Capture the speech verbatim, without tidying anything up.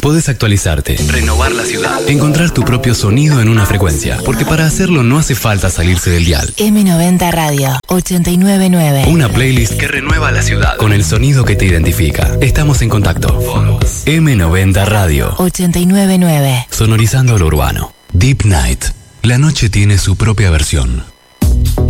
Podés actualizarte, renovar la ciudad, encontrar tu propio sonido en una frecuencia, porque para hacerlo no hace falta salirse del dial. eme noventa Radio ochenta y nueve punto nueve. Una playlist que renueva la ciudad con el sonido que te identifica. Estamos en contacto. eme noventa Radio ochenta y nueve punto nueve. Sonorizando lo urbano. Deep Night. La noche tiene su propia versión.